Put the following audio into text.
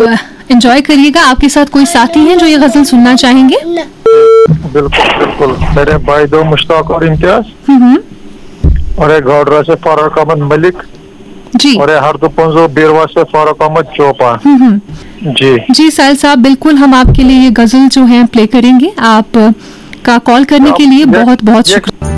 Enjoy करिएगा। आपके साथ कोई साथी हैं जो ये गजल सुनना चाहेंगे? बिल्कुल बिल्कुल, मेरे भाई दो मुश्ताक और इम्तियाज, और एक घोड़रा से फारूक अहमद मलिक जी और हर दुपंजो बीरवा से फारूक अहमद चोपा। जी साहिल साहब, बिल्कुल हम आपके लिए ये गजल जो है प्ले करेंगे। आप का कॉल करने के लिए बहुत बहुत शुक्रिया।